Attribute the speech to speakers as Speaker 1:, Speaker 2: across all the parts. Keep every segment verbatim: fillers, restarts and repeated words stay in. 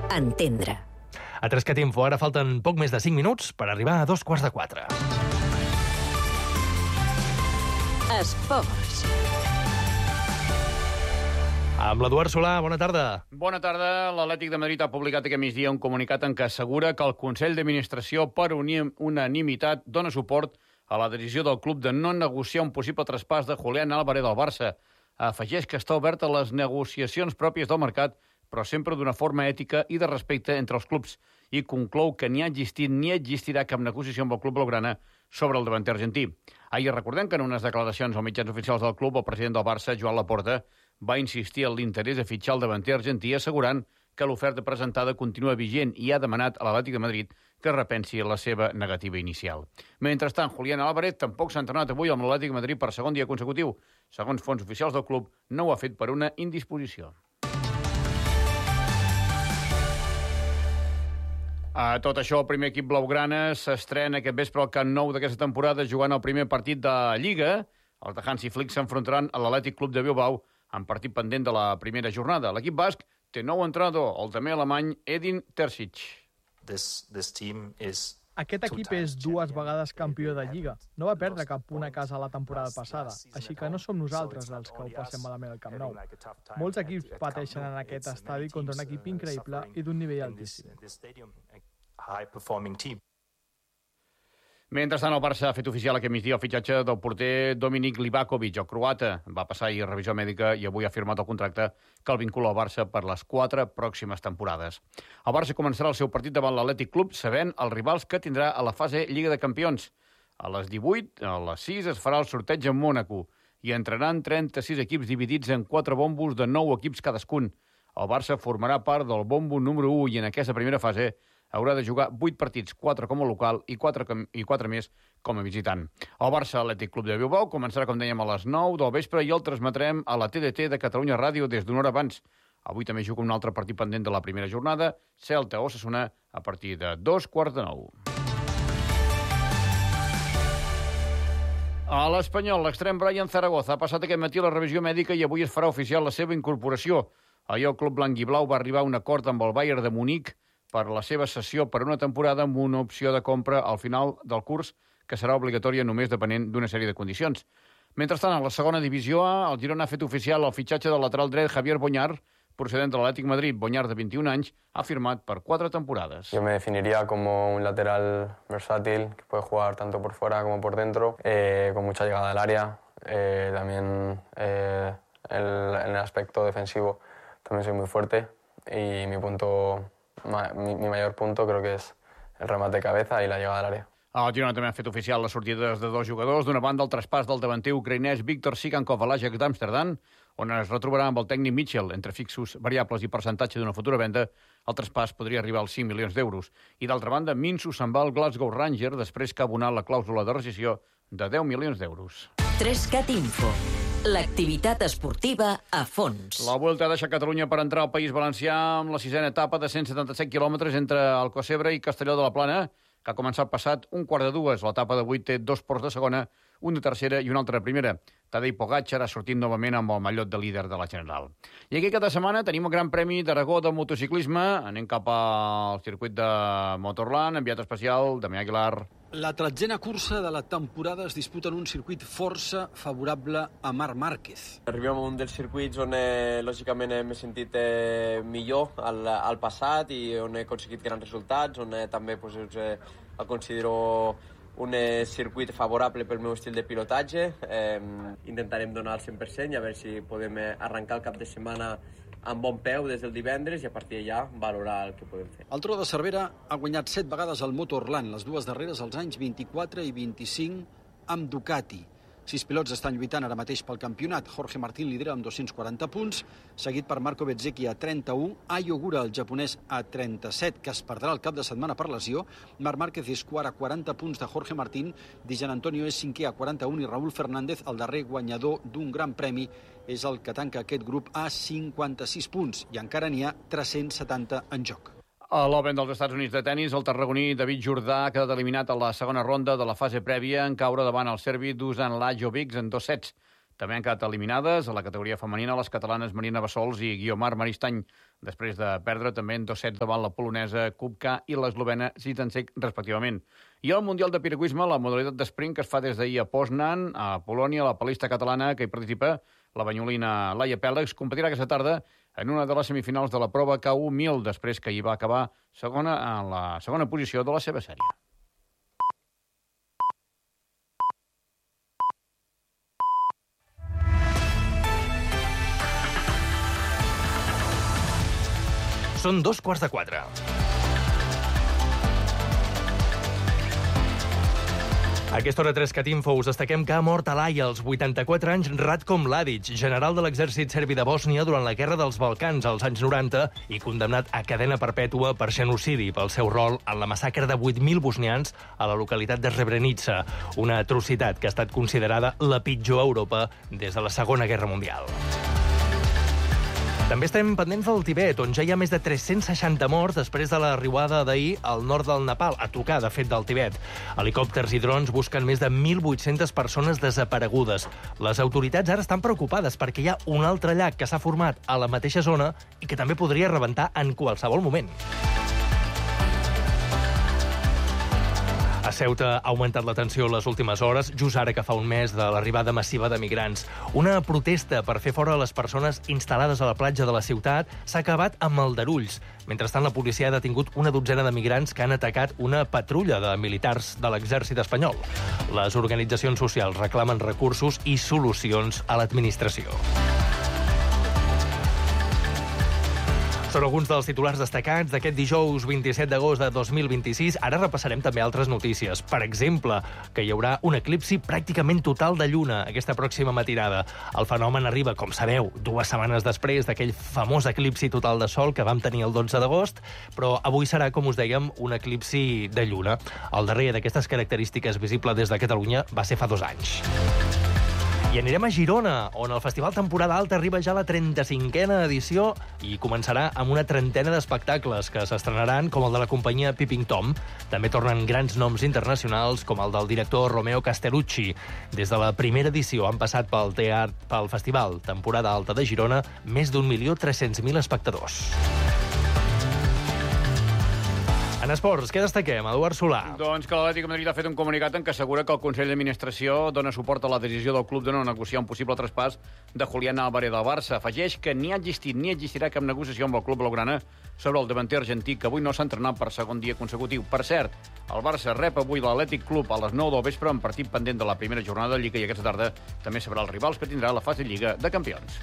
Speaker 1: entendre.
Speaker 2: A Trescat Info ara falten poc més de cinc minuts per arribar a dos quarts de quatre.
Speaker 1: Esports.
Speaker 2: Amb l'Eduard Solà, bona tarda.
Speaker 3: Bona tarda. L'Atlètic de Madrid ha publicat aquest migdia un comunicat en què assegura que el Consell d'Administració, per unanimitat, dona suport a la decisió del club de no negociar un possible traspàs de Julián Álvarez del Barça. Afegeix que està obert a les negociacions pròpies del mercat, però sempre d'una forma ètica i de respecte entre els clubs, i conclou que ni ha existit ni existirà cap negociació amb el club blaugrana sobre el davanter argentí. Ahir recordem que en unes declaracions als mitjans oficials del club, el president del Barça, Joan Laporta, va insistir en l'interès de fitxar el davanter argentí, assegurant que l'oferta presentada continua vigent i ha demanat a l'Atlètic de Madrid que repensi la seva negativa inicial. Mentrestant, Julián Álvarez tampoc s'ha entrenat avui amb l'Atlètic de Madrid per segon dia consecutiu. Segons fonts oficials del club, no ho ha fet per una indisposició. A tot això, el primer equip blaugrana s'estrena aquest vespre al Camp Nou d'aquesta temporada jugant el primer partit de Lliga. Els de Hansi Flick s'enfrontaran a l'Atlètic Club de Bilbao en partit pendent de la primera jornada. L'equip basc té nou entrenador, el també alemany Edin Terzic.
Speaker 4: This, this team is
Speaker 5: Aquest equip és dues vegades campió de Lliga. No va perdre cap punt a casa la temporada passada, així que no som nosaltres els que ho passem malament al Camp Nou. Molts equips pateixen en aquest estadi contra un equip increïble i d'un nivell altíssim.
Speaker 3: Mentrestant, el Barça ha fet oficial aquest migdia el fitxatge del porter Dominik Livakovic, el croata. Va passar ahir revisió mèdica i avui ha firmat el contracte que el vincula al Barça per les quatre pròximes temporades. El Barça començarà el seu partit davant l'Atlètic Club sabent els rivals que tindrà a la fase Lliga de Campions. A les divuit, a les sis, es farà el sorteig en Mònaco i entraran trenta-sis equips dividits en quatre bombos de nou equips cadascun. El Barça formarà part del bombo número u i en aquesta primera fase haurà de jugar vuit partits, quatre com a local i quatre, i quatre més com a visitant. El Barça Atlètic Club de Bilbao començarà, com dèiem, a les nou del vespre i el transmetrem a la T D T de Catalunya Ràdio des d'una hora abans. Avui també juga un altre partit pendent de la primera jornada, Celta Osasuna, a partir de dos quarts de nou. A l'Espanyol, l'extrem Brian Zaragoza ha passat aquest matí la revisió mèdica i avui es farà oficial la seva incorporació. Ahir el club blanc i blau va arribar a un acord amb el Bayern de Munic per la seva cessió per una temporada amb una opció de compra al final del curs que serà obligatòria només depenent d'una sèrie de condicions. Mentrestant, a la segona divisió A, el Girona ha fet oficial el fitxatge del lateral dret Javier Boñar, procedent de l'Atlètic Madrid. Boñar, de vint-i-un anys, ha firmat per quatre temporades.
Speaker 6: Yo me definiría como un lateral versátil que puede jugar tanto por fuera como por dentro, eh, con mucha llegada al área. Eh, también eh, el, en el aspecto defensivo también soy muy fuerte y mi punto... Mi, mi mayor punto creo que es el remate de cabeza y la llegada al área.
Speaker 3: El Girona també ha fet oficial les sortides de dos jugadors. D'una banda, el traspàs del davanter ucraïnès Víctor Sigankov a l'Ajax d'Amsterdam, on es retrobarà amb el tècnic Mitchell. Entre fixos, variables i percentatge d'una futura venda, el traspàs podria arribar als cinc milions d'euros. I d'altra banda, Minsu se'n va al Glasgow Rangers després que ha abonat la clàusula de rescissió de deu milions d'euros.
Speaker 1: Trescat Info. L'activitat esportiva a fons.
Speaker 3: La Vuelta ha deixat Catalunya per entrar al País Valencià amb la sisena etapa de cent setanta-set quilòmetres entre Alcocebre i Castelló de la Plana, que ha començat passat un quart de dues. L'etapa d'avui té dos ports de segona, un de tercera i un altre de primera. Tadej Pogačar ha sortit novament amb el mallot de líder de la General. I aquí cada setmana tenim el Gran Premi d'Aragó de motociclisme. Anem cap al circuit de Motorland, enviat especial, Damià Aguilar.
Speaker 7: La tretzena cursa de la temporada es disputa en un circuit força favorable a Marc Márquez.
Speaker 8: Arribem a un dels circuits on, eh, lògicament, m'he sentit eh, millor al, al passat i on he aconseguit grans resultats, on eh, també pues, eh, el considero un eh, circuit favorable pel meu estil de pilotatge. Eh, intentarem donar el cent per cent i a veure si podem eh, arrencar el cap de setmana amb bon peu des del divendres i a partir d'allà valorar el que podem fer.
Speaker 7: El Tro de Cervera ha guanyat set vegades el Motorland, les dues darreres als anys vint-i-quatre i vint-i-cinc amb Ducati. Sis pilots estan lluitant ara mateix pel campionat. Jorge Martín lidera amb dos-cents quaranta punts, seguit per Marco Bezzecchi a trenta-un, Ai Ogura, el japonès, a trenta-set, que es perdrà el cap de setmana per lesió. Marc Márquez és quart a quaranta punts de Jorge Martín, Di Gian Antonio és cinquè a quaranta-un i Raúl Fernández, el darrer guanyador d'un gran premi, és el que tanca aquest grup a cinquanta-sis punts i encara n'hi ha tres-cents setanta en joc.
Speaker 3: A l'Open dels Estats Units de tennis, el tarragoní David Jordà ha quedat eliminat a la segona ronda de la fase prèvia en caure davant el serbi Dusan Lajovic en dos sets. També han quedat eliminades a la categoria femenina les catalanes Marina Bassols i Guiomar Maristany. després de perdre també en dos sets davant la polonesa Kubka i l'eslovena Zidansek, respectivament. I al Mundial de Piragüisme, la modalitat d'esprint que es fa des d'ahir a Poznan, a Polònia, la palista catalana que hi participa, la banyolina Laia Pèlex, competirà aquesta tarda en una de les semifinals de la prova K U mil, després que hi va acabar segona en la segona posició de la seva sèrie.
Speaker 2: Són dos quarts de quatre. A aquesta hora tres Catinfo us destaquem que ha mort a l'Haia als vuitanta-quatre anys Ratko Mladic, general de l'exèrcit serbi de Bòsnia durant la Guerra dels Balcans als anys noranta i condemnat a cadena perpètua per genocidi pel seu rol en la massacre de vuit mil bosnians a la localitat de Srebrenica, una atrocitat que ha estat considerada la pitjor a Europa des de la Segona Guerra Mundial. També estem pendents del Tibet, on ja hi ha més de tres-cents seixanta morts després de la riuada d'ahir al nord del Nepal, a tocar, de fet, del Tibet. Helicòpters i drons busquen més de mil vuit-centes persones desaparegudes. Les autoritats ara estan preocupades perquè hi ha un altre llac que s'ha format a la mateixa zona i que també podria rebentar en qualsevol moment. A Ceuta ha augmentat la tensió les últimes hores, just ara que fa un mes de l'arribada massiva de migrants. Una protesta per fer fora les persones instal·lades a la platja de la ciutat s'ha acabat amb aldarulls. Mentrestant, la policia ha detingut una dotzena de migrants que han atacat una patrulla de militars de l'exèrcit espanyol. Les organitzacions socials reclamen recursos i solucions a l'administració. Són alguns dels titulars destacats d'aquest dijous vint-i-set d'agost de dos mil vint-i-sis. Ara repassarem també altres notícies. Per exemple, que hi haurà un eclipsi pràcticament total de lluna aquesta pròxima matinada. El fenomen arriba, com sabeu, dues setmanes després d'aquell famós eclipsi total de sol que vam tenir el dotze d'agost, però avui serà, com us dèiem, un eclipsi de lluna. El darrer d'aquestes característiques visible des de Catalunya va ser fa dos anys. I anirem a Girona, on el Festival Temporada Alta arriba ja a la trenta-cinquena edició i començarà amb una trentena d'espectacles que s'estrenaran, com el de la companyia Peeping Tom. També tornen grans noms internacionals, com el del director Romeo Castellucci. Des de la primera edició han passat pel teatre, pel Festival Temporada Alta de Girona més d'un milió tres-cents mil espectadors. En esports, què destaquem, Eduard Solà?
Speaker 3: Doncs que l'Atlètic de Madrid ha fet un comunicat en què assegura que el Consell d'Administració dona suport a la decisió del club de no negociar un possible traspàs de Julián Álvarez del Barça. Afegeix que ni ha existit ni existirà cap negociació amb el club blaugrana sobre el davanter argentí, que avui no s'ha entrenat per segon dia consecutiu. Per cert, el Barça rep avui l'Atlètic Club a les nou del vespre en partit pendent de la primera jornada de Lliga i aquesta tarda també sabrà els rivals que tindrà la fase Lliga de Campions.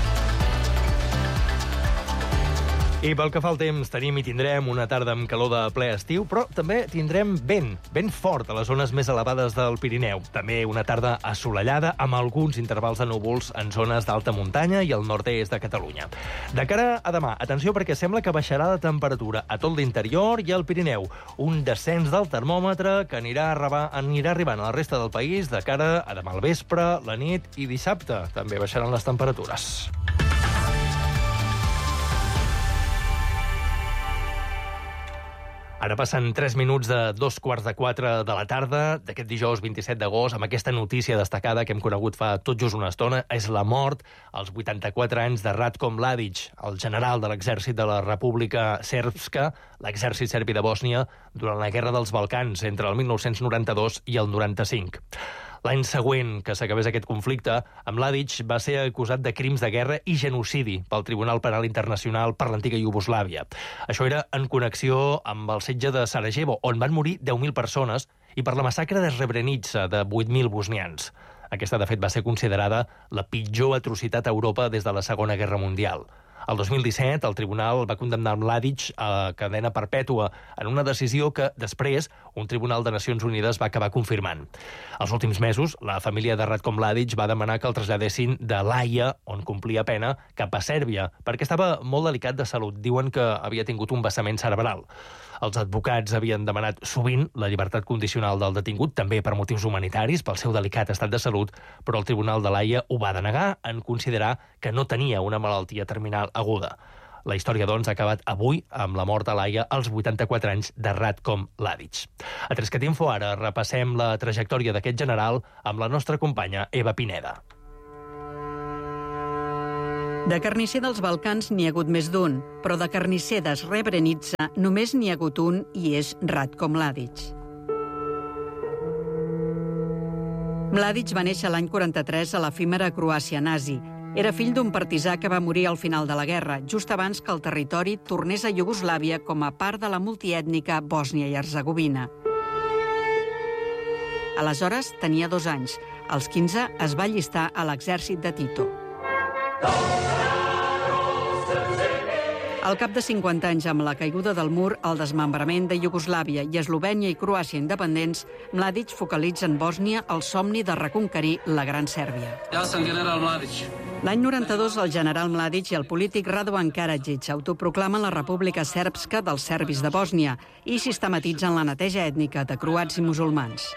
Speaker 2: I pel que fa al temps, tenim i tindrem una tarda amb calor de ple estiu, però també tindrem vent, vent fort a les zones més elevades del Pirineu. També una tarda assolellada amb alguns intervals de núvols en zones d'alta muntanya i al nord-est de Catalunya. De cara a demà, atenció perquè sembla que baixarà la temperatura a tot l'interior i al Pirineu. Un descens del termòmetre que anirà, arribar, anirà arribant a la resta del país de cara a demà al vespre, la nit i dissabte. També baixaran les temperatures. Ara passen tres minuts de dos quarts de quatre de la tarda d'aquest dijous vint-i-set d'agost, amb aquesta notícia destacada que hem conegut fa tot just una estona. És la mort als vuitanta-quatre anys de Ratko Mladic, el general de l'exèrcit de la República Srpska, l'exèrcit serbi de Bòsnia, durant la Guerra dels Balcans, entre el mil nou-cents noranta-dos i el noranta-cinc. L'any següent que s'acabés aquest conflicte, Mladic va ser acusat de crims de guerra i genocidi pel Tribunal Penal Internacional per l'antiga Iugoslàvia. Això era en connexió amb el setge de Sarajevo, on van morir deu mil persones, i per la massacre de Srebrenica, de vuit mil bosnians. Aquesta, de fet, va ser considerada la pitjor atrocitat a Europa des de la Segona Guerra Mundial. El dos mil disset, el tribunal va condemnar Mladic a cadena perpètua en una decisió que, després, un tribunal de Nacions Unides va acabar confirmant. Els últims mesos, la família de Ratko Mladic va demanar que el traslladessin de l'Haia, on complia pena, cap a Sèrbia, perquè estava molt delicat de salut. Diuen que havia tingut un vessament cerebral. Els advocats havien demanat sovint la llibertat condicional del detingut, també per motius humanitaris, pel seu delicat estat de salut, però el Tribunal de l'Haia ho va denegar en considerar que no tenia una malaltia terminal aguda. La història, doncs, ha acabat avui amb la mort a l'Haia als vuitanta-quatre anys de Ratko Mladic. A Tres Catinfo ara repassem la trajectòria d'aquest general amb la nostra companya Eva Pineda.
Speaker 9: De carnisser dels Balcans n'hi ha hagut més d'un, però de carnisser de Srebrenica només n'hi ha hagut un i és Ratko Mladic. Mladic va néixer l'any quaranta-tres a l'efímera Croàcia nazi. Era fill d'un partisà que va morir al final de la guerra, just abans que el territori tornés a Iugoslàvia com a part de la multiètnica Bòsnia i Herzegovina. Aleshores tenia dos anys. Als quinze es va allistar a l'exèrcit de Tito. Al cap de cinquanta anys, amb la caiguda del mur, el desmembrament de Iugoslàvia i Eslovènia i Croàcia independents, Mladic focalitza en Bòsnia el somni de reconquerir la Gran Sèrbia. L'any noranta-dos, el general Mladic i el polític Radovan Karadzic autoproclamen la República Sèrbska dels serbis de Bòsnia i sistematitzen la neteja ètnica de croats i musulmans.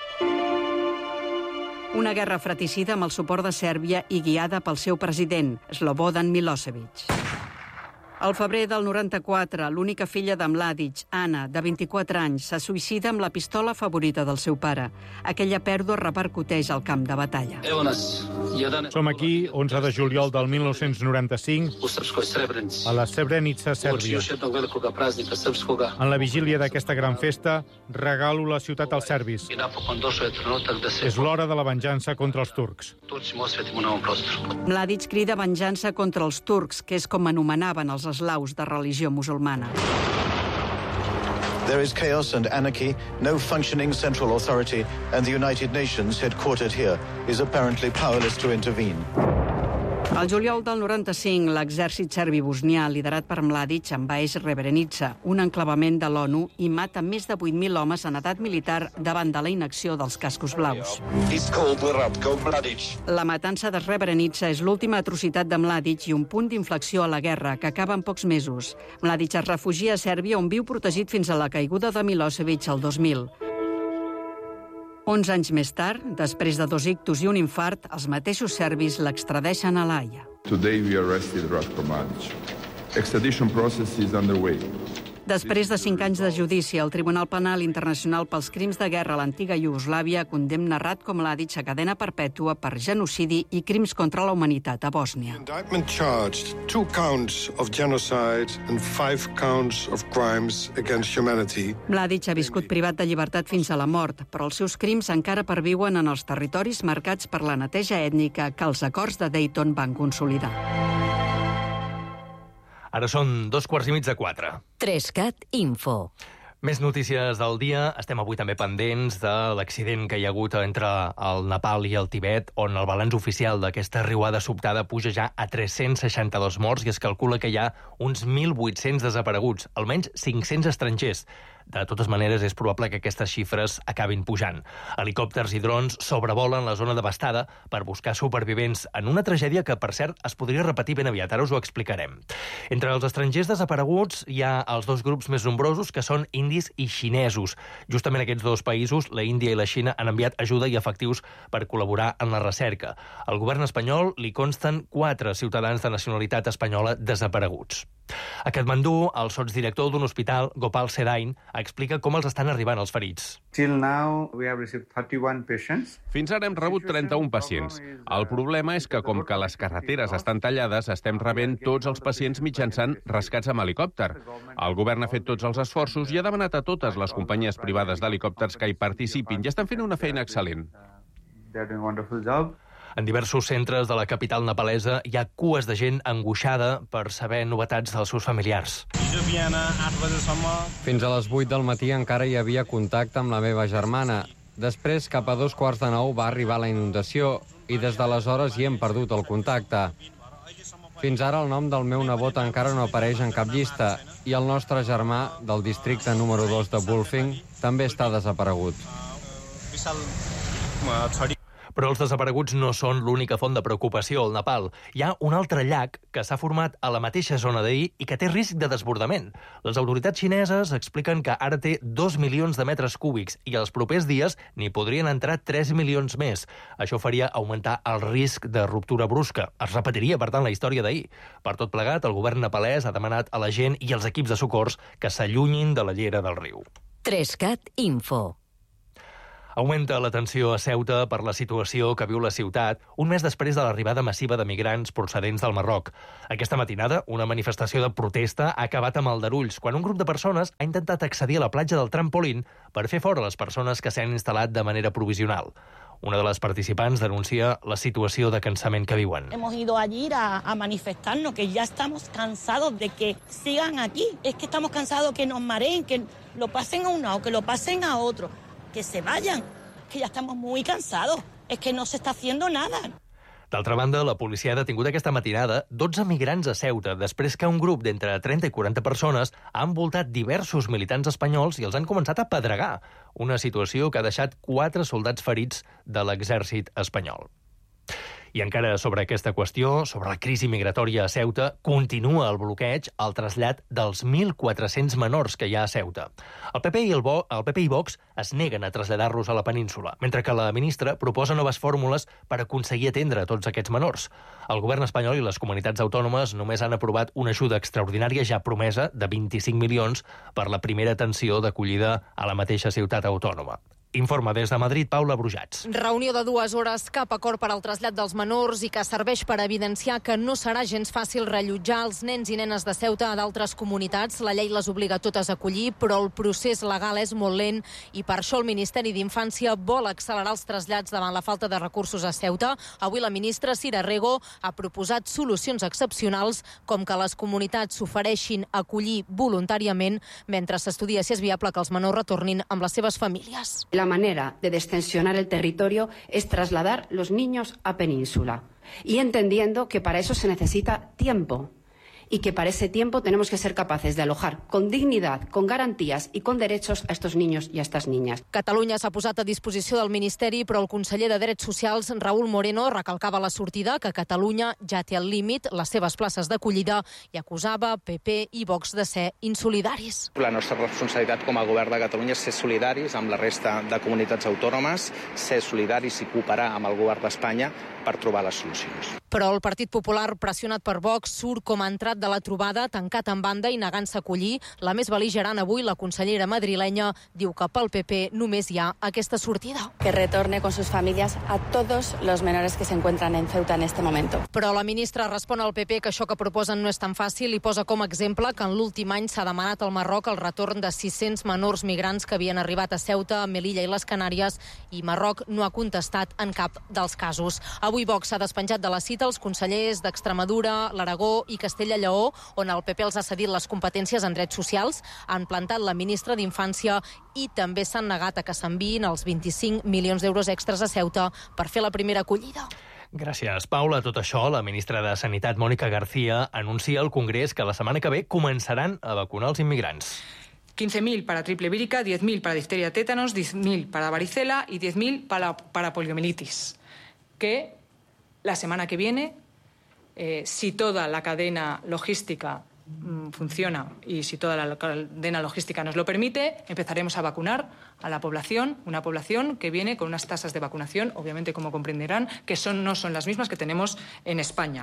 Speaker 9: Una guerra fratricida amb el suport de Sèrbia i guiada pel seu president, Slobodan Milosevic. Al febrer del noranta-quatre, l'única filla de Mladic, Anna, de vint-i-quatre anys, se suïcida amb la pistola favorita del seu pare. Aquella pèrdua repercuteix al camp de batalla.
Speaker 10: Som aquí, onze de juliol del mil nou-cents noranta-cinc, a la Srebrenica, Sèrbia. En la vigília d'aquesta gran festa, regalo la ciutat als serbis. És l'hora de la venjança contra els turcs.
Speaker 9: Mladic crida venjança contra els turcs, que és com anomenaven els eslaus de religió musulmana.
Speaker 11: There is chaos and anarchy, no functioning central authority, and the United Nations, headquartered here, is apparently powerless to intervene.
Speaker 9: Al juliol del noranta-cinc, l'exèrcit serbi-bosnià, liderat per Mladic, envaeix Srebrenica, un enclavament de l'ONU, i mata més de vuit mil homes en edat militar davant de la inacció dels cascos blaus. La matança de Srebrenica és l'última atrocitat de Mladic i un punt d'inflexió a la guerra, que acaba en pocs mesos. Mladic es refugia a Sèrbia, on viu protegit fins a la caiguda de Milosevic el dos mil. Onze anys més tard, després de dos ictus i un infart, els mateixos serbis l'extradeixen a l'Haia.
Speaker 12: Today we arrested Ratko Mladic. Extradition process is underway.
Speaker 9: Després de cinc anys de judici, el Tribunal Penal Internacional pels Crims de Guerra a l'antiga Iugoslàvia condemna Ratko Mladic a cadena perpètua per genocidi i crims contra la humanitat a Bòsnia.
Speaker 13: Indictment charged two counts of genocide and five counts of crimes against humanity.
Speaker 9: Mladic ha viscut privat de llibertat fins a la mort, però els seus crims encara perviuen en els territoris marcats per la neteja ètnica que els acords de Dayton van consolidar.
Speaker 2: Ara són dos quarts i mig de quatre.
Speaker 1: Trescat Info.
Speaker 2: Més notícies del dia. Estem avui també pendents de l'accident que hi ha hagut entre el Nepal i el Tibet, on el balanç oficial d'aquesta riuada sobtada puja ja a tres-cents seixanta-dos morts i es calcula que hi ha uns mil vuit-cents desapareguts, almenys cinc-cents estrangers. De totes maneres, és probable que aquestes xifres acabin pujant. Helicòpters i drons sobrevolen la zona devastada per buscar supervivents en una tragèdia que, per cert, es podria repetir ben aviat. Ara us ho explicarem. Entre els estrangers desapareguts hi ha els dos grups més nombrosos, que són indis i xinesos. Justament aquests dos països, la Índia i la Xina, han enviat ajuda i efectius per col·laborar en la recerca. Al govern espanyol li consten quatre ciutadans de nacionalitat espanyola desapareguts. A Katmandú, el sotsdirector d'un hospital, Gopal Sedain, explica com els estan arribant els ferits.
Speaker 14: Fins ara hem rebut trenta-un pacients. El problema és que, com que les carreteres estan tallades, estem rebent tots els pacients mitjançant rescats amb helicòpter. El govern ha fet tots els esforços i ha demanat a totes les companyies privades d'helicòpters que hi participin i estan fent una feina excel·lent.
Speaker 2: En diversos centres de la capital nepalesa hi ha cues de gent angoixada per saber novetats dels seus familiars.
Speaker 15: Fins a les vuit del matí encara hi havia contacte amb la meva germana. Després, cap a dos quarts de nou, va arribar la inundació i des d'aleshores hi hem perdut el contacte. Fins ara el nom del meu nebot encara no apareix en cap llista i el nostre germà, del districte número dos de Bulfing, també està desaparegut.
Speaker 2: Però els desapareguts no són l'única font de preocupació al Nepal. Hi ha un altre llac que s'ha format a la mateixa zona d'ahir i que té risc de desbordament. Les autoritats xineses expliquen que ara té dos milions de metres cúbics i els propers dies n'hi podrien entrar tres milions més. Això faria augmentar el risc de ruptura brusca. Es repetiria, per tant, la història d'ahir. Per tot plegat, el govern nepalès ha demanat a la gent i als equips de socors que s'allunyin de la llera del riu.
Speaker 1: Trescat Info.
Speaker 2: Augmenta la tensió a Ceuta per la situació que viu la ciutat un mes després de l'arribada massiva de migrants procedents del Marroc. Aquesta matinada, una manifestació de protesta ha acabat amb aldarulls quan un grup de persones ha intentat accedir a la platja del Trampolín per fer fora les persones que s'han instal·lat de manera provisional. Una de les participants denuncia la situació de cansament que viuen.
Speaker 16: Hemos ido allí a, a manifestarnos, que ya estamos cansados de que sigan aquí. Es que estamos cansados que nos mareen, que lo pasen a un lado, que lo pasen a otro. Que se vayan, que ya estamos muy cansados. Es que no se está haciendo nada.
Speaker 2: D'altra banda, la policia ha detingut aquesta matinada dotze migrants a Ceuta després que un grup d'entre trenta i quaranta persones ha envoltat diversos militants espanyols i els han començat a pedregar, una situació que ha deixat quatre soldats ferits de l'exèrcit espanyol. I encara sobre aquesta qüestió, sobre la crisi migratòria a Ceuta, continua el bloqueig al trasllat dels mil quatre-cents menors que hi ha a Ceuta. El P P i el, Bo, el P P i Vox es neguen a traslladar-los a la península, mentre que la ministra proposa noves fórmules per aconseguir atendre tots aquests menors. El govern espanyol i les comunitats autònomes només han aprovat una ajuda extraordinària ja promesa de vint-i-cinc milions per la primera atenció d'acollida a la mateixa ciutat autònoma. Informa des de Madrid, Paula Brujats.
Speaker 17: Reunió de dues hores, cap acord per al trasllat dels menors i que serveix per evidenciar que no serà gens fàcil rellotjar els nens i nenes de Ceuta a d'altres comunitats. La llei les obliga totes a acollir, però el procés legal és molt lent i per això el Ministeri d'Infància vol accelerar els trasllats davant la falta de recursos a Ceuta. Avui la ministra Sira Rego ha proposat solucions excepcionals com que les comunitats s'ofereixin a acollir voluntàriament mentre s'estudia si és viable que els menors retornin amb les seves famílies.
Speaker 18: La manera de destensionar el territorio es trasladar los niños a península y entendiendo que para eso se necesita tiempo y que para ese tiempo tenemos que ser capaces de alojar con dignidad, con garantías y con derechos a estos niños y a estas niñas.
Speaker 17: Catalunya s'ha posat a disposició del Ministeri, però el conseller de Drets Socials, Raúl Moreno, recalcava a la sortida que Catalunya ja té al límit les seves places d'acollida i acusava P P i Vox de ser insolidaris.
Speaker 19: La nostra responsabilitat com a govern de Catalunya és ser solidaris amb la resta de comunitats autònomes, ser solidaris i cooperar amb el govern d'Espanya per trobar les solucions.
Speaker 17: Però el Partit Popular, pressionat per Vox, surt com ha entrat de la trobada, tancat en banda i negant-se a acollir. La més bel·ligerant avui, la consellera madrilenya, diu que pel P P només hi ha aquesta sortida.
Speaker 20: Que retorne con sus familias a todos los menores que se encuentran en Ceuta en este momento.
Speaker 17: Però la ministra respon al P P que això que proposen no és tan fàcil i posa com a exemple que en l'últim any s'ha demanat al Marroc el retorn de sis-cents menors migrants que havien arribat a Ceuta, Melilla i les Canàries, i Marroc no ha contestat en cap dels casos. Avui Vox s'ha despenjat de la cita els consellers d'Extremadura, l'Aragó i Castella-Lleó, on el P P els ha cedit les competències en drets socials, han plantat la ministra d'Infància i també s'han negat a que s'enviïn els vint-i-cinc milions d'euros extras a Ceuta per fer la primera acollida.
Speaker 2: Gràcies, Paula. Tot això, la ministra de Sanitat, Mónica García, anuncia al Congrés que la setmana que ve començaran a vacunar els immigrants.
Speaker 21: quince mil para triple vírica, diez mil para difteria tétanos, diez mil para varicela y diez mil para, para poliomielitis. Que la semana que viene, eh, si toda la cadena logística mmm, funciona y si toda la cadena logística nos lo permite, empezaremos a vacunar a la población, una población que viene con unas tasas de vacunación, obviamente, como comprenderán, que son, no son las mismas que tenemos en España.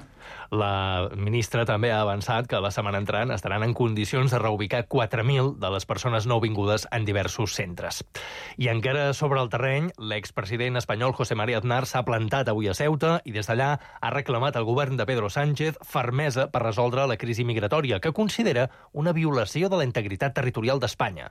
Speaker 2: La ministra també ha avançat que la setmana entrant estaran en condicions de reubicar quatre mil de les persones nouvingudes en diversos centres. I encara sobre el terreny, l'expresident espanyol José María Aznar s'ha plantat avui a Ceuta i des d'allà ha reclamat al govern de Pedro Sánchez fermesa per resoldre la crisi migratòria, que considera una violació de la integritat territorial d'Espanya.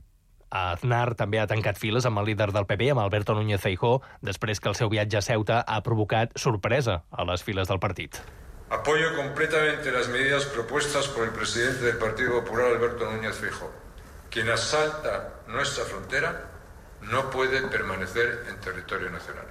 Speaker 2: Aznar també ha tancat files amb el líder del P P, amb Alberto Núñez Feijóo, després que el seu viatge a Ceuta ha provocat sorpresa a les files del partit.
Speaker 22: Apoyo completamente las medidas propuestas por el presidente del Partido Popular, Alberto Núñez Feijóo. Quien asalta nuestra frontera no puede permanecer en territorio nacional.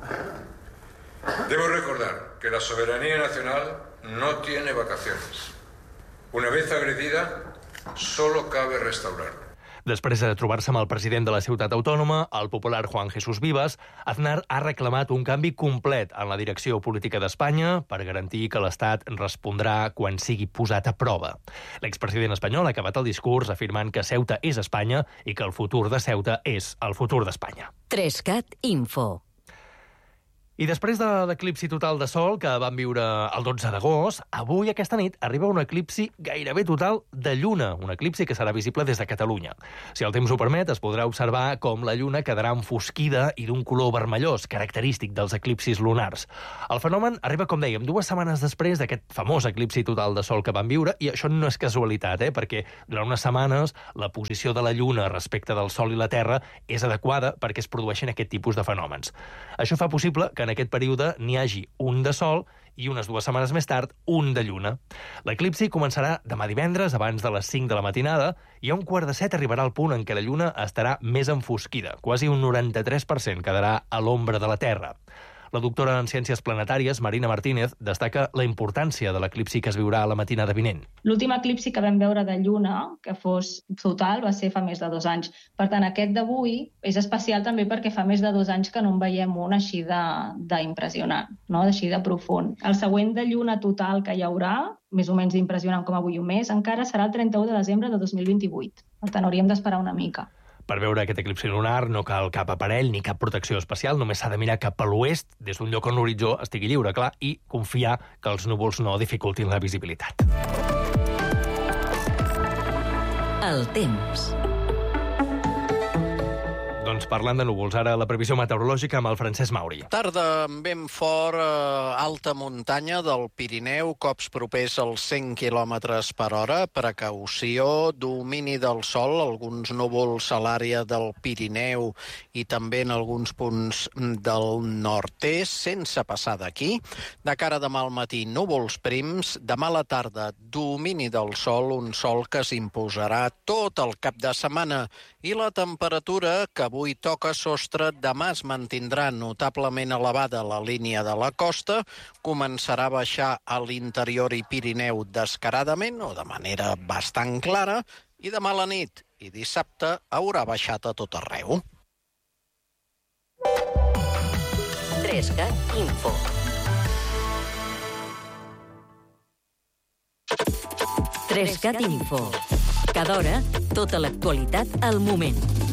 Speaker 22: Debo recordar que la soberanía nacional no tiene vacaciones. Una vez agredida, solo cabe restaurarla.
Speaker 2: Després de trobar-se amb el president de la ciutat autònoma, el popular Juan Jesús Vivas, Aznar ha reclamat un canvi complet en la direcció política d'Espanya per garantir que l'Estat respondrà quan sigui posat a prova. L'expresident espanyol ha acabat el discurs afirmant que Ceuta és Espanya i que el futur de Ceuta és el futur d'Espanya.
Speaker 1: tres cat Info.
Speaker 2: I després de l'eclipsi total de sol que vam viure el dotze d'agost, avui, aquesta nit, arriba un eclipsi gairebé total de lluna, un eclipsi que serà visible des de Catalunya. Si el temps ho permet, es podrà observar com la lluna quedarà enfosquida i d'un color vermellós, característic dels eclipsis lunars. El fenomen arriba, com dèiem, dues setmanes després d'aquest famós eclipsi total de sol que vam viure, i això no és casualitat, eh? perquè durant unes setmanes la posició de la lluna respecte del sol i la Terra és adequada perquè es produeixin aquest tipus de fenòmens. Això fa possible que en aquest període n'hi hagi un de sol i unes dues setmanes més tard, un de lluna. L'eclipsi començarà demà divendres, abans de les cinc de la matinada, i a un quart de set arribarà el punt en què la lluna estarà més enfosquida. Quasi un noranta-tres per cent quedarà a l'ombra de la Terra. La doctora en Ciències Planetàries, Marina Martínez, destaca la importància de l'eclipsi que es viurà a la matinada vinent.
Speaker 4: L'últim eclipsi que vam veure de lluna, que fos total, va ser fa més de dos anys. Per tant, aquest d'avui és especial també perquè fa més de dos anys que no en veiem un així d'impressionant, no? Així de profund. El següent de lluna total que hi haurà, més o menys impressionant com avui un mes, encara serà el trenta-u de desembre de dos mil vint-i-vuit. Per tant, hauríem d'esperar una mica.
Speaker 2: Per veure aquest eclipsi lunar no cal cap aparell ni cap protecció especial, només s'ha de mirar cap a l'oest, des d'un lloc on l'horitzó estigui lliure, clar, i confiar que els núvols no dificultin la visibilitat.
Speaker 1: El temps.
Speaker 2: Doncs parlant de núvols, ara la previsió meteorològica amb el Francesc Mauri.
Speaker 5: Tarda amb vent fort, eh, alta muntanya del Pirineu, cops propers als cent quilòmetres per hora. Precaució, domini del sol, alguns núvols a l'àrea del Pirineu i també en alguns punts del nord-est, sense passar d'aquí. De cara a demà al matí, núvols prims. Demà a la tarda, domini del sol, un sol que s'imposarà tot el cap de setmana. I la temperatura, que avui toca sostre, demà es mantindrà notablement elevada a la línia de la costa, començarà a baixar a l'interior i Pirineu descaradament o de manera bastant clara, i demà a la nit i dissabte haurà baixat a tot arreu.
Speaker 1: Trescat Info. Trescat Info. Cada hora, tota l'actualitat al moment.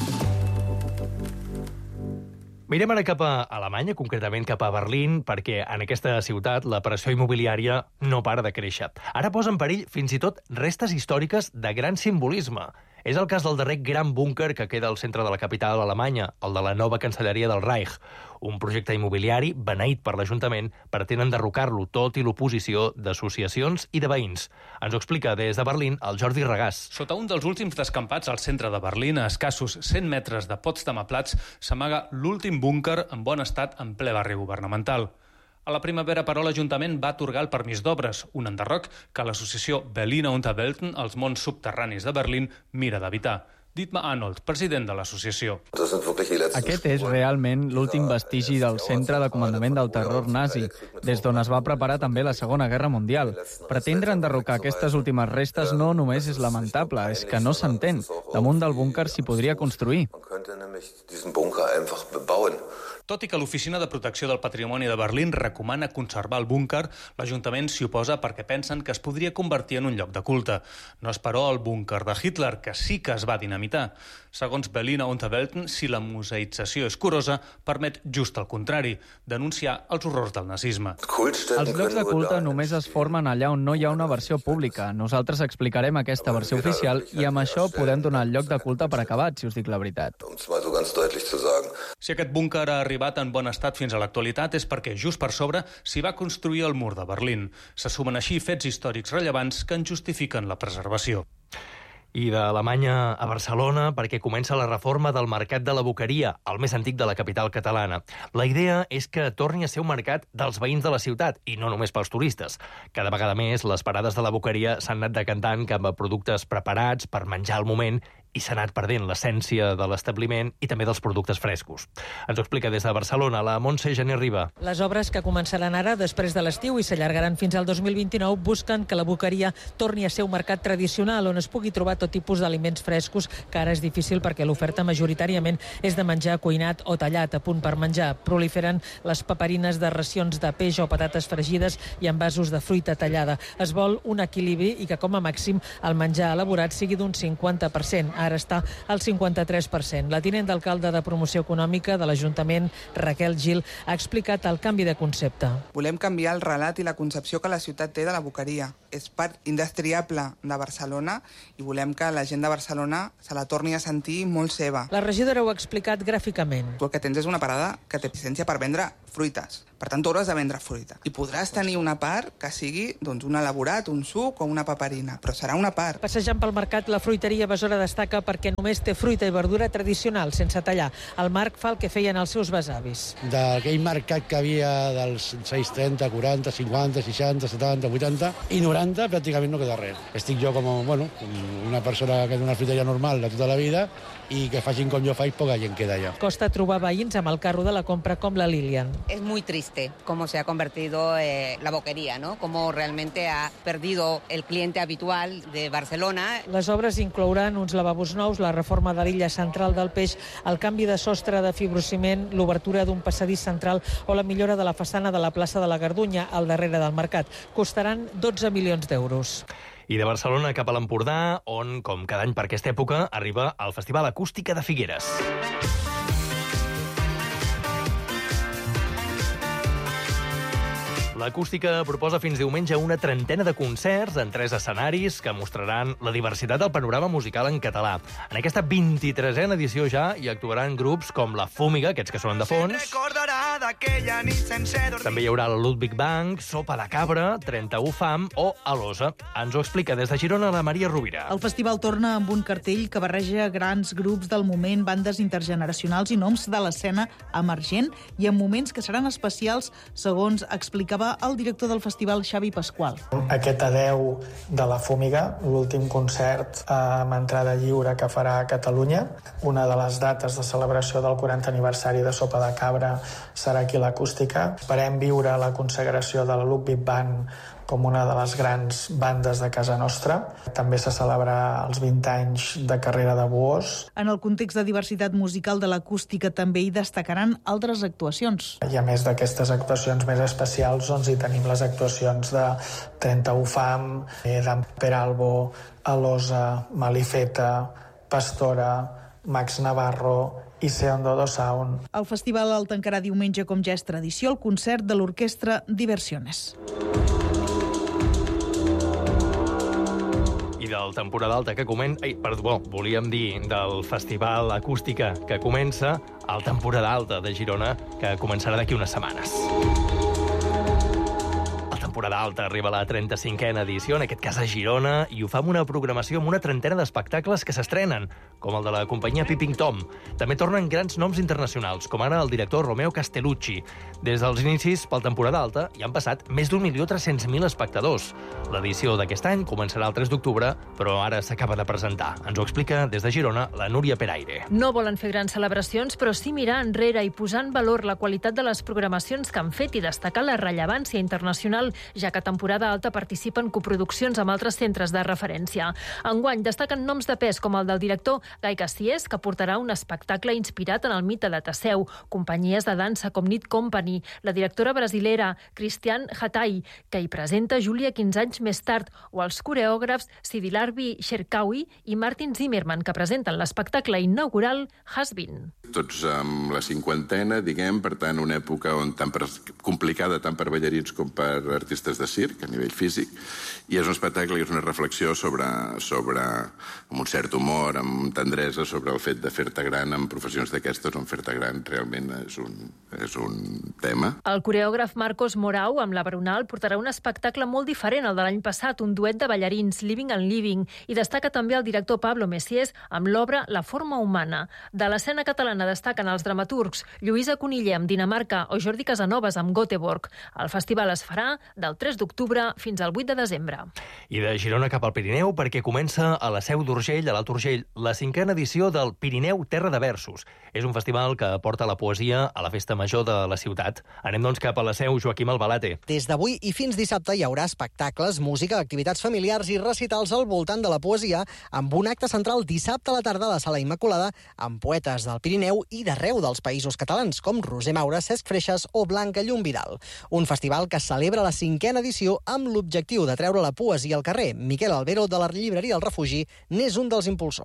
Speaker 2: Mirem ara cap a Alemanya, concretament cap a Berlín, perquè en aquesta ciutat la pressió immobiliària no para de créixer. Ara posa en perill fins i tot restes històriques de gran simbolisme. És el cas del darrer gran búnquer que queda al centre de la capital alemanya, el de la nova Cancelleria del Reich. Un projecte immobiliari beneït per l'Ajuntament pretén enderrocar-lo tot i l'oposició d'associacions i de veïns. Ens ho explica des de Berlín el Jordi Regàs.
Speaker 23: Sota un dels últims descampats al centre de Berlín, a escassos cent metres de Potsdamer Platz, s'amaga l'últim búnquer en bon estat en ple barri governamental. A la primavera, però, l'Ajuntament va atorgar el permís d'obres, un enderroc que l'associació Berliner Unterwelten, els mons subterranis de Berlín, mira d'evitar. Dietmar Arnold, president de l'associació.
Speaker 24: Aquest és realment l'últim vestigi del centre de comandament del terror nazi, des d'on es va preparar també la Segona Guerra Mundial. Pretendre enderrocar aquestes últimes restes no només és lamentable, és que no s'entén. Damunt del búnquer s'hi podria construir.
Speaker 23: Tot i que l'Oficina de Protecció del Patrimoni de Berlín recomana conservar el búnquer, l'Ajuntament s'hi oposa perquè pensen que es podria convertir en un lloc de culte. No és, però, el búnquer de Hitler, que sí que es va dinamitar. Segons Berliner Unterwelten, si la museïtzació és curosa, permet just el contrari, denunciar els horrors del nazisme.
Speaker 24: Els llocs de culte només es formen allà on no hi ha una versió pública. Nosaltres explicarem aquesta versió oficial i amb això podem donar el lloc de culte per acabat, si us dic la veritat.
Speaker 23: Si aquest búnquer ha arribat en bon estat fins a l'actualitat és perquè just per sobre s'hi va construir el mur de Berlín. Se sumen així fets històrics rellevants que en justifiquen la preservació.
Speaker 2: I d'Alemanya a Barcelona, perquè comença la reforma del Mercat de la Boqueria, el més antic de la capital catalana. La idea és que torni a ser un mercat dels veïns de la ciutat, i no només pels turistes. Cada vegada més, les parades de la Boqueria s'han anat decantant cap a productes preparats per menjar al moment i s'ha anat perdent l'essència de l'establiment i també dels productes frescos. Ens ho explica des de Barcelona la Montse Gené Riba.
Speaker 25: Les obres que començaran ara, després de l'estiu, i s'allargaran fins al dos mil vint-i-nou, busquen que la Boqueria torni a ser un mercat tradicional on es pugui trobar tot tipus d'aliments frescos, que ara és difícil perquè l'oferta majoritàriament és de menjar cuinat o tallat a punt per menjar. Proliferen les paperines de racions de peix o patates fregides i envasos de fruita tallada. Es vol un equilibri i que, com a màxim, el menjar elaborat sigui d'un cinquanta per cent. ara està al cinquanta-tres per cent. La tinent d'alcalde de Promoció Econòmica de l'Ajuntament, Raquel Gil, ha explicat el canvi de concepte.
Speaker 3: Volem canviar el relat i la concepció que la ciutat té de la boqueria. És part indestriable de Barcelona i volem que la gent de Barcelona se la torni a sentir molt seva.
Speaker 25: La regidora ho ha explicat gràficament.
Speaker 3: Tu el que tens és una parada que té llicència per vendre fruites. Per tant, tu hauràs de vendre fruita. I podràs tenir una part que sigui doncs, un elaborat, un suc o una paperina, però serà una part.
Speaker 25: Passejant pel mercat, la fruiteria Besora destaca perquè només té fruita i verdura tradicional, sense tallar. El Marc fa el que feien els seus besavis.
Speaker 6: D'aquell mercat que havia dels sis, trenta, quaranta, cinquanta, seixanta, setanta, vuitanta i noranta, pràcticament no queda res. Estic jo com, bueno, una persona que té una fruiteria normal de tota la vida i que facin com jo faig, poca gent queda allà.
Speaker 25: Costa trobar veïns amb el carro de la compra com la Lilian.
Speaker 7: Es muy triste cómo se ha convertido eh, la boquería, ¿no? Cómo realmente ha perdido el cliente habitual de Barcelona.
Speaker 25: Les obres inclouran uns lavabos nous, la reforma de l'illa central del Peix, el canvi de sostre de fibrociment, l'obertura d'un passadís central o la millora de la façana de la plaça de la Gardunya, al darrere del mercat. Costaran dotze milions d'euros.
Speaker 2: I de Barcelona cap a l'Empordà, on, com cada any per aquesta època, arriba el Festival Acústica de Figueres. L'Acústica proposa fins diumenge una trentena de concerts en tres escenaris que mostraran la diversitat del panorama musical en català. En aquesta vint-i-tresena edició ja hi actuaran grups com La Fúmiga, aquests que sonen de fons. També hi haurà el Ludwig Bank, Sopa de Cabra, trenta-u Fam o Alosa. Ens ho explica des de Girona la Maria Rovira.
Speaker 8: El festival torna amb un cartell que barreja grans grups del moment, bandes intergeneracionals i noms de l'escena emergent i en moments que seran especials, segons explicava el director del festival, Xavi Pasqual.
Speaker 10: Aquest adeu de La Fúmiga, l'últim concert amb entrada lliure que farà a Catalunya. Una de les dates de celebració del quaranta aniversari de Sopa de Cabra serà aquí l'Acústica. Esperem viure la consagració de la Ludwig Band com una de les grans bandes de casa nostra. També se celebra els vint anys de carrera de Buós.
Speaker 8: En el context de diversitat musical de l'Acústica també hi destacaran altres actuacions.
Speaker 10: I a més d'aquestes actuacions més especials, doncs hi tenim les actuacions de trenta-u Fam, d'en Peralbo, Alosa, Malifeta, Pastora, Max Navarro i Seondo do Sound.
Speaker 8: El festival el tancarà diumenge, com ja és tradició, el concert de l'orquestra Diversiones.
Speaker 2: I del temporada alta que comença... Ai, perdó, volíem dir del Festival Acústica que comença el temporada alta de Girona, que començarà d'aquí unes setmanes. Temporada alta arriba a la trenta-cinquena edició, en aquest cas a Girona, i ho fa amb una programació amb una trentena d'espectacles que s'estrenen, com el de la companyia Peeping Tom. També tornen grans noms internacionals, com ara el director Romeo Castellucci. Des dels inicis, pel temporada alta, hi han passat més d'un milió tres-cents mil espectadors. L'edició d'aquest any començarà el tres d'octubre, però ara s'acaba de presentar. Ens ho explica des de Girona la Núria Peraire.
Speaker 26: No volen fer grans celebracions, però sí mirar enrere i posar en valor la qualitat de les programacions que han fet i destacar la rellevància internacional, ja que a temporada alta participen coproduccions amb altres centres de referència. Enguany destaquen noms de pes com el del director Gai Cassiers, que portarà un espectacle inspirat en el mite de Teseu, companyies de dansa com Knit Company, la directora brasilera Christiane Hatay, que hi presenta Júlia quinze anys més tard, o els coreògrafs Sidilarbi Cherkaoui i Martin Zimmerman, que presenten l'espectacle inaugural Has Been.
Speaker 27: Tots amb la cinquantena, diguem, per tant, una època on tan per, complicada tant per ballarins com per artistes de circ, a nivell físic, i és un espectacle que és una reflexió sobre, sobre amb un cert humor, amb tendresa, sobre el fet de fer-te gran en professions d'aquestes, on fer-te gran realment és un, és un tema.
Speaker 26: El coreògraf Marcos Morau, amb la Brunal, portarà un espectacle molt diferent al de l'any passat, un duet de ballarins, Living and Living, i destaca també el director Pablo Messiés amb l'obra La forma humana. De l'escena catalana destaquen els dramaturgs Lluïsa Coniller amb Dinamarca o Jordi Casanovas amb Göteborg. El festival es farà del tres d'octubre fins al vuit de desembre.
Speaker 2: I de Girona cap al Pirineu, perquè comença a la Seu d'Urgell, a l'Alt Urgell, la cinquena edició del Pirineu Terra de Versos. És un festival que porta la poesia a la festa major de la ciutat. Anem doncs cap a la Seu, Joaquim Albalate.
Speaker 28: Des d'avui i fins dissabte hi haurà espectacles, música, activitats familiars i recitals al voltant de la poesia, amb un acte central dissabte a la tarda a la Sala Immaculada, amb poetes del Pirineu i d'arreu dels països catalans, com Roser Maura, Cesc Freixas o Blanca Llum Vidal. Un festival que celebra la cinquena edició amb l'objectiu de treure la poesia al carrer. Miquel Albero, de la llibreria El Refugi, n'és un dels impulsors.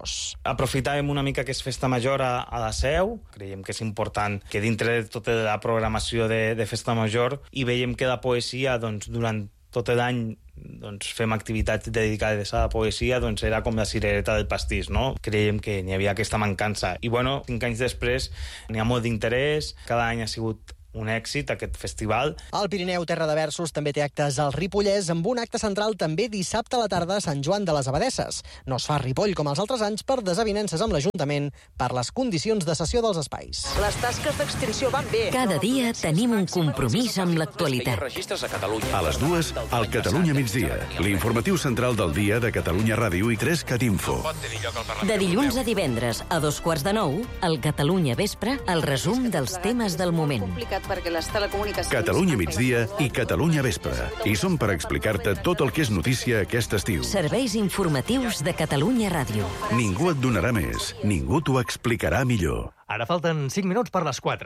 Speaker 9: Aprofitàvem una mica que és Festa Major a, a la Seu. Creiem que és important que dintre de tota la programació de, de Festa Major i veiem que la poesia, doncs, durant tot l'any doncs, fem activitats dedicades a la poesia, doncs era com la cirereta del pastís, no? Creiem que n'hi havia aquesta mancança. I, bueno, cinc anys després n'hi ha molt d'interès, cada any ha sigut un èxit, aquest festival.
Speaker 28: El Pirineu Terra de Versos també té actes al Ripollès, amb un acte central també dissabte a la tarda a Sant Joan de les Abadesses. No es fa Ripoll com els altres anys per desavinences amb l'Ajuntament per les condicions de cessió dels espais.
Speaker 11: Les tasques d'extinció van bé.
Speaker 1: Cada dia tenim un compromís amb l'actualitat.
Speaker 12: A les dues, al Catalunya migdia, l'informatiu central del dia de Catalunya Ràdio i tres Cat Info.
Speaker 1: De dilluns a divendres, a dos quarts de nou, al Catalunya Vespre, el resum dels temes del moment.
Speaker 11: Perquè les telecomunicacions...
Speaker 12: Catalunya migdia i Catalunya vespre. I som per explicar-te tot el que és notícia aquest estiu.
Speaker 1: Serveis informatius de Catalunya Ràdio.
Speaker 12: Ningú et donarà més. Ningú t'ho explicarà millor.
Speaker 2: Ara falten cinc minuts per les quatre.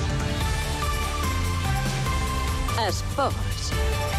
Speaker 1: Esports.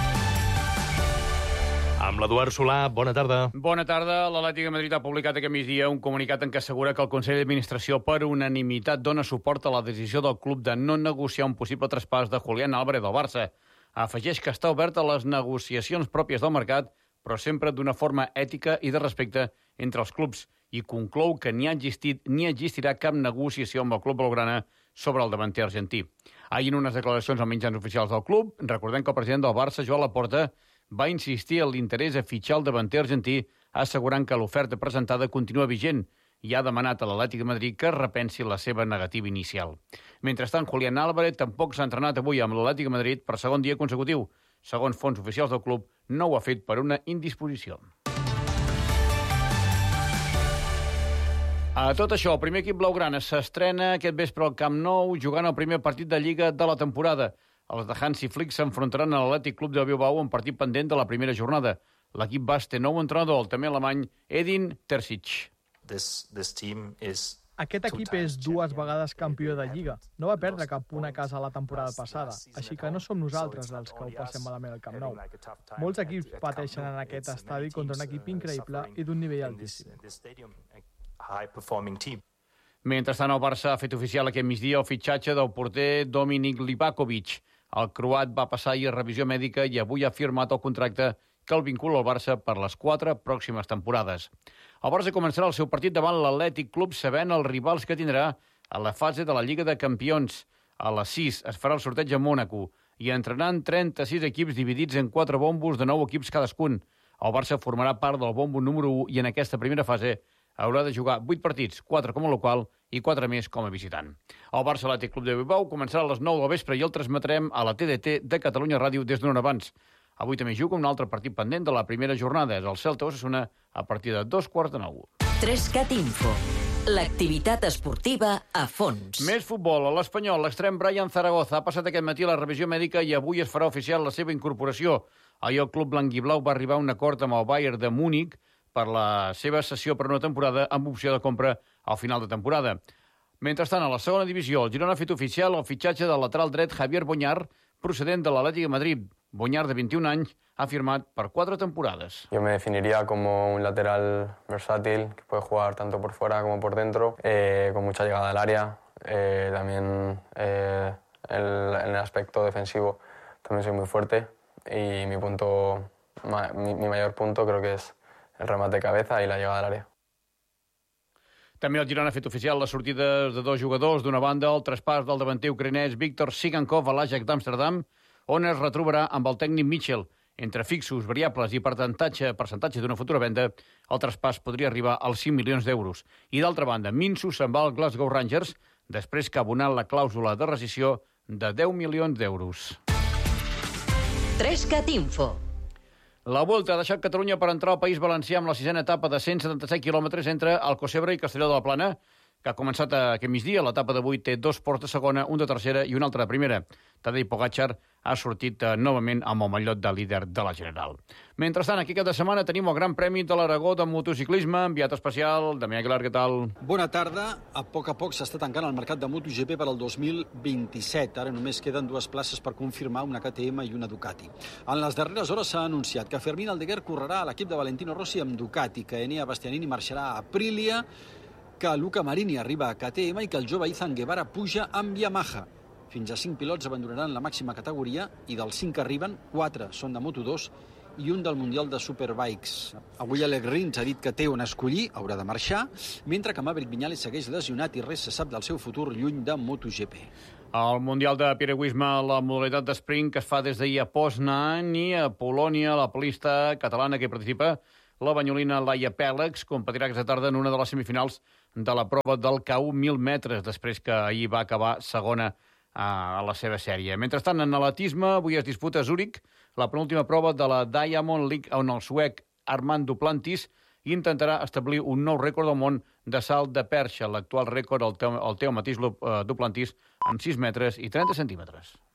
Speaker 2: Amb l'Eduard Solà, bona tarda.
Speaker 13: Bona tarda. L'Atlètic de Madrid ha publicat aquest migdia un comunicat en què assegura que el Consell d'Administració per unanimitat dona suport a la decisió del club de no negociar un possible traspàs de Julián Álvarez del Barça. Afegeix que està obert a les negociacions pròpies del mercat, però sempre d'una forma ètica i de respecte entre els clubs, i conclou que ni ha existit ni existirà cap negociació amb el club blaugrana sobre el davanter argentí. Ahir, en unes declaracions als mitjans oficials del club, recordem que el president del Barça, Joan Laporta, va insistir en l'interès a fitxar el davanter argentí, assegurant que l'oferta presentada continua vigent i ha demanat a l'Atlètic de Madrid que repensi la seva negativa inicial. Mentrestant, Julián Álvarez tampoc s'ha entrenat avui amb l'Atlètic de Madrid per segon dia consecutiu. Segons fonts oficials del club, no ho ha fet per una indisposició. A tot això, el primer equip blaugrana s'estrena aquest vespre al Camp Nou jugant el primer partit de Lliga de la temporada. Els de Hansi Flick s'enfrontaran a l'Atlètic Club de Bilbao en partit pendent de la primera jornada. L'equip basc té nou entrenador, el també alemany Edin Terzic.
Speaker 14: This, this team is...
Speaker 15: Aquest equip és dues vegades campió de Lliga. No va perdre cap punt a casa la temporada passada, així que no som nosaltres els que ho passem malament al Camp Nou. Molts equips pateixen en aquest estadi contra un equip increïble i d'un nivell altíssim.
Speaker 13: Mentrestant, el Barça ha fet oficial aquest migdia el fitxatge del porter Dominik Livakovic. El croat va passar ahir a revisió mèdica i avui ha firmat el contracte que el vincula al Barça per les quatre pròximes temporades. El Barça començarà el seu partit davant l'Atlètic Club sabent els rivals que tindrà a la fase de la Lliga de Campions. A les sis es farà el sorteig a Mònaco i entrenaran trenta-sis equips dividits en quatre bombos de nou equips cadascun. El Barça formarà part del bombo número u i en aquesta primera fase haurà de jugar vuit partits, quatre com a local i quatre més com a visitant. El Barça Atlètic Club de Bilbao començarà a les nou del vespre i el transmetrem a la T D T de Catalunya Ràdio des d'una hora abans. Avui també juga un altre partit pendent de la primera jornada. És el Celta Osasuna a partir de dos quarts de nou.
Speaker 1: tres Cat Info. L'activitat esportiva a fons.
Speaker 13: Més futbol. A l'Espanyol, l'extrem Brian Zaragoza ha passat aquest matí la revisió mèdica i avui es farà oficial la seva incorporació. Ahir el club blanquiblau va arribar a un acord amb el Bayern de Múnich per la seva cessió per una temporada amb opció de compra al final de temporada. Mentrestant, a la segona divisió, el Girona ha fet oficial el fitxatge del lateral dret Javier Boñar, procedent de l'Atlètic de Madrid. Boñar, de veintiún anys, ha firmat per quatre temporades.
Speaker 16: Yo me definiría como un lateral versátil, que puede jugar tanto por fuera como por dentro, eh, con mucha llegada al área. Eh, también eh, el, en el aspecto defensivo también soy muy fuerte y mi, punto, mi, mi mayor punto creo que es el remate de cabeza i la llegada a l'àrea.
Speaker 13: També el Girona ha fet oficial les sortides de dos jugadors. D'una banda, el traspàs del davanter ucraïnès Viktor Sigankov a l'Ajax d'Amsterdam, on es retrobarà amb el tècnic Mitchell. Entre fixos, variables i percentatge, percentatge d'una futura venda, el traspàs podria arribar als cinc milions d'euros. I d'altra banda, Minsu se'n va al Glasgow Rangers després que ha abonat la clàusula de rescissió de deu milions d'euros.
Speaker 1: tres Cat Info.
Speaker 13: La Volta ha deixat Catalunya per entrar al País Valencià amb la sisena etapa de cent setanta-set quilòmetres entre Alcocebre i Castelló de la Plana, que ha començat aquest migdia. L'etapa d'avui té dos ports de segona, un de tercera i un altre de primera. Tadej Pogačar ha sortit eh, novament amb el mallot de líder de la General. Mentrestant, aquí cada setmana tenim el Gran Premi de l'Aragó de motociclisme, enviat especial. Damià Aguilar, què tal?
Speaker 18: Bona tarda. A poc a poc s'està tancant el mercat de MotoGP per al dos mil vint-i-set. Ara només queden dues places per confirmar, una K T M i una Ducati. En les darreres hores s'ha anunciat que Fermín Aldeguer correrà a l'equip de Valentino Rossi amb Ducati, que Enea Bastianini marxarà a Aprilia que Luca Marini arriba a K T M i que el jove Izan Guevara puja amb Yamaha. Fins a cinc pilots abandonaran la màxima categoria i dels cinc que arriben, quatre són de Moto dos i un del Mundial de Superbikes. Avui Alex Rins ha dit que té on escollir, haurà de marxar, mentre que Maverick Viñales segueix lesionat i res se sap del seu futur lluny de MotoGP.
Speaker 13: El Mundial de piragüisme, la modalitat d'esprint que es fa des d'ahir a Poznań, a Polònia, la polista catalana que hi participa, la banyolina Laia Pèlex, competirà aquesta tarda en una de les semifinals de la prova del K u mil metres, després que ahir va acabar segona a la seva sèrie. Mentrestant, en atletisme, avui es disputa a Zúrich la penúltima prova de la Diamond League, on el suec Armand Duplantis intentarà establir un nou rècord del món de salt de perxa. L'actual rècord el té el Mateix Duplantis amb sis metres i trenta centímetres.